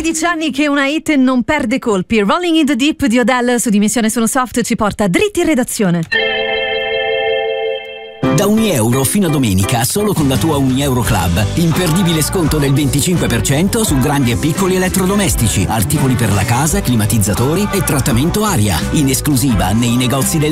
13 anni che una hit non perde colpi. Rolling in the Deep di Adele su Dimensione Sono Soft ci porta dritti in redazione. Da €1 fino a domenica, solo con la tua Unieuro Club. Imperdibile sconto del 25% su grandi e piccoli elettrodomestici, articoli per la casa, climatizzatori e trattamento aria. In esclusiva nei negozi del